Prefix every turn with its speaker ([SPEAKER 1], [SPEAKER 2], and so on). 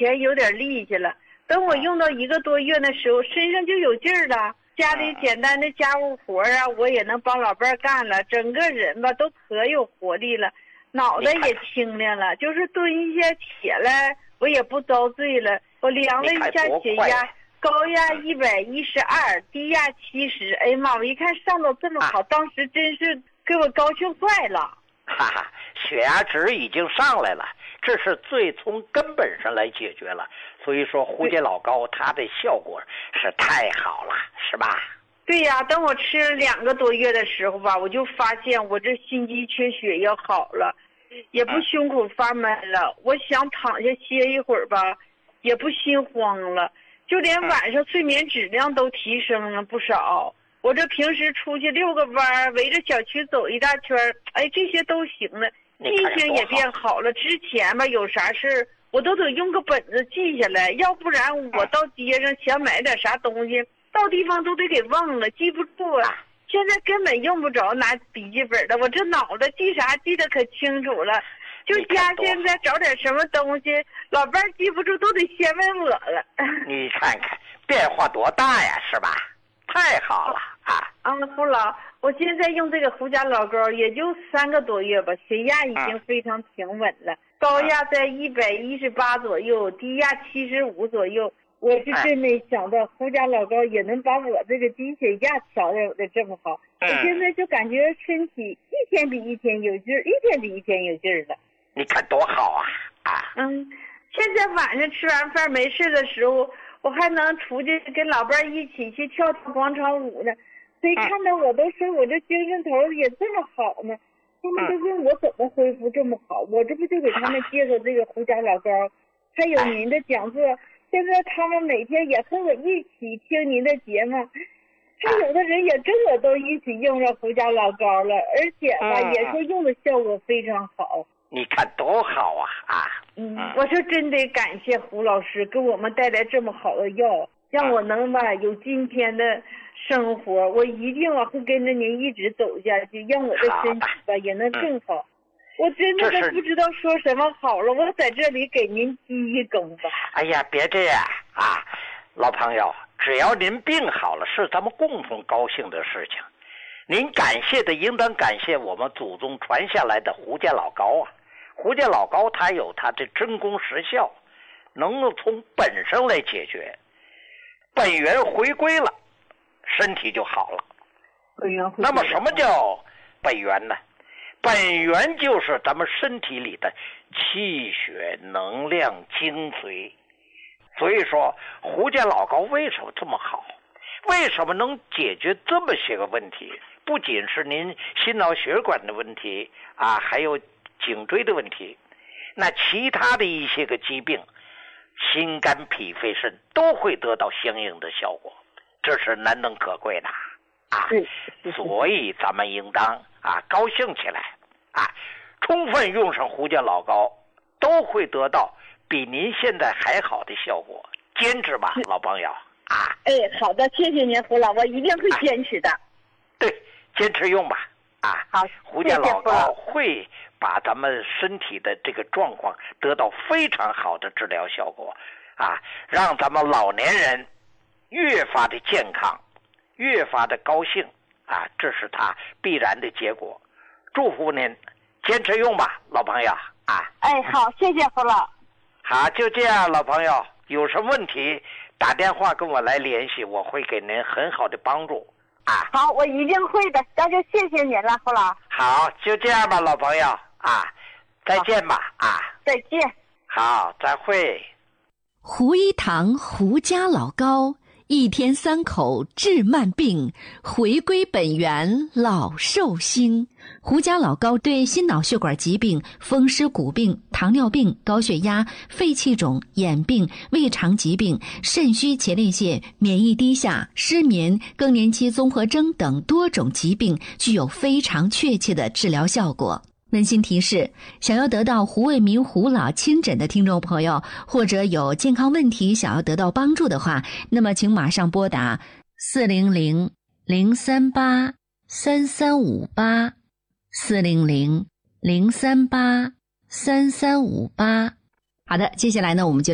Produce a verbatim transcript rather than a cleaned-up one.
[SPEAKER 1] 前有点力气了，等我用到一个多月的时候，身上就有劲儿了。家里简单的家务活啊，我也能帮老伴儿干了，整个人吧都可有活力了，脑袋也清亮了，就是蹲一下起来我也不遭罪了。我量了一下血压，高压一百一十二，低压七十。哎呀妈，我一看上到这么好，啊、当时真是给我高兴坏了。
[SPEAKER 2] 哈哈，血压值已经上来了，这是最从根本上来解决了。所以说胡杰老膏它的效果是太好了，是吧？
[SPEAKER 1] 对呀、啊，等我吃了两个多月的时候吧，我就发现我这心肌缺血也好了，也不胸口发闷了，嗯、我想躺下歇一会儿吧，也不心慌了，就连晚上睡眠质量都提升了不少。我这平时出去遛个弯，围着小区走一大圈，哎，这些都行了，记性也变好了。之前吧，有啥事我都得用个本子记下来，要不然我到街上想买点啥东西，到地方都得给忘了，记不住啊。现在根本用不着拿笔记本了，我这脑袋记啥记得可清楚了。就家现在找点什么东西，老伴记不住都得先问我了。
[SPEAKER 2] 你看看变化多大呀，是吧？太好了啊！
[SPEAKER 1] 啊，胡老，我现在用这个胡家老膏也就三个多月吧，血压已经非常平稳了，高压在一百一十八左右，低压七十五左右。我是真没想到胡家老膏也能把我这个低血压调的这么好，我现在就感觉身体一天比一天有劲儿，一天比一天有劲儿了。
[SPEAKER 2] 你看多好啊！啊，
[SPEAKER 1] 嗯，现在晚上吃完饭没事的时候，我还能出去跟老伴一起去跳跳广场舞呢。所以看到我都说我这精神头也这么好呢，他们都问我怎么恢复这么好，我这不就给他们介绍这个胡家老膏，还有您的讲座。现在他们每天也和我一起听您的节目，还有的人也跟我都一起用上胡家老膏了，而且吧、嗯、也说用的效果非常好。
[SPEAKER 2] 你看多好啊啊！
[SPEAKER 1] 嗯，我说真得感谢胡老师给我们带来这么好的药，让我能吧有今天的生活。我一定啊会跟着您一直走下去，让我的身体吧也能更好。嗯，我真的都不知道说什么好了，我在这里给您鞠一躬吧。
[SPEAKER 2] 哎呀，别这样啊，老朋友，只要您病好了，是咱们共同高兴的事情。您感谢的应当感谢我们祖宗传下来的胡家老膏啊。胡家老膏它有它的真功实效，能够从本身来解决，本源回归了，身体就好了。
[SPEAKER 1] 本源回归。
[SPEAKER 2] 那么什么叫本源呢？本源就是咱们身体里的气血能量精髓。所以说胡家老膏为什么这么好，为什么能解决这么些个问题，不仅是您心脑血管的问题啊，还有颈椎的问题，那其他的一些个疾病，心肝脾肺肾都会得到相应的效果，这是难能可贵的啊。所以咱们应当啊高兴起来啊，充分用上胡家老膏，都会得到比您现在还好的效果。坚持吧，老朋友啊！
[SPEAKER 1] 哎，好的，谢谢您，胡老，我一定会坚持的。
[SPEAKER 2] 啊、对，坚持用吧。啊，
[SPEAKER 1] 好，
[SPEAKER 2] 胡家老膏会把咱们身体的这个状况得到非常好的治疗效果，啊，让咱们老年人越发的健康，越发的高兴，啊，这是他必然的结果。祝福您，坚持用吧，老朋友啊！
[SPEAKER 1] 哎，好，谢谢胡老。
[SPEAKER 2] 好，就这样，老朋友，有什么问题打电话跟我来联系，我会给您很好的帮助。啊，
[SPEAKER 1] 好，我一定会的，那就谢谢您了，胡老。
[SPEAKER 2] 好，就这样吧，老朋友啊，再见吧啊，
[SPEAKER 1] 再见。
[SPEAKER 2] 好，再会。
[SPEAKER 3] 胡一堂胡家老膏，一天三口治慢病，回归本源老寿星。胡家老膏对心脑血管疾病、风湿骨病、糖尿病、高血压、肺气肿、眼病、胃肠疾病、肾虚前列腺、免疫低下、失眠、更年期综合征等多种疾病具有非常确切的治疗效果。温馨提示，想要得到胡卫民胡老亲诊的听众朋友，或者有健康问题想要得到帮助的话，那么请马上拨打四零零零三八三三五八四零零零三八三三五八。好的，接下来呢，我们就